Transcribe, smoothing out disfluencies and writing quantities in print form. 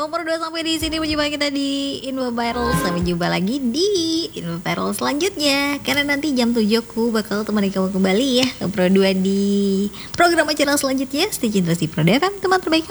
Nomor 2 sampai di sini menjumpa kita di Info Viral. Sampai jumpa lagi di Info Viral selanjutnya. Karena nanti jam 7 aku bakal temani kamu kembali ya. Nomor 2 di program acara selanjutnya. Stay tune terus di Pro FM, teman terbaik kamu.